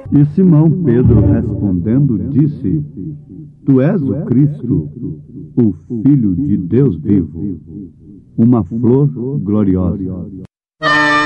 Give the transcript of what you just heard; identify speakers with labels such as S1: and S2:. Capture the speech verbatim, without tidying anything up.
S1: E Simão Pedro respondendo disse: Tu és o Cristo, o Filho de Deus vivo, uma flor gloriosa.